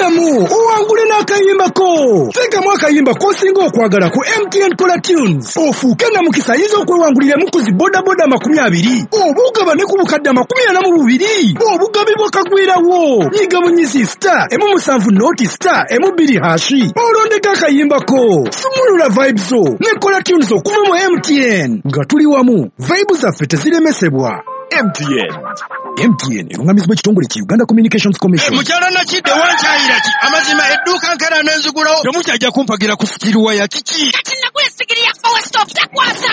Ddamu owangule n'akayimbako. Teekamu akayimba k'osinga okwagala ku MTN Kola Tunes. Ofuuke na mukisa ayinza okwewanguliramu ku zi bodaboda 20 oba ogabane ku bukadde 42 obugabibwa kagwirawo. Nyiga bunyisi star emu 7 noti star emu 2 hashi olondeka akayimbako. Sumulula vibes zo ne Kola Tunes okuva mu MTN. Nga tuli wamu vibes zaffe teziremesebwa. MTN erungamizibwa ekitongole ki Uganda Communications Commission. Mukyala Nakidde wankyayira ki amazima edduuka nkera n'enzigulawo temukyajja kumpagira ku sikiriwa ya kiki. Kati nagwe sigiri ya Power Stop takwasa.